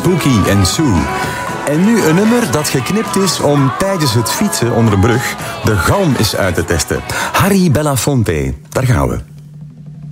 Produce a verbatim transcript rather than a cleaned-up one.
Pookie en Sue. En nu een nummer dat geknipt is om tijdens het fietsen onder een brug de galm eens uit te testen. Harry Belafonte, daar gaan we.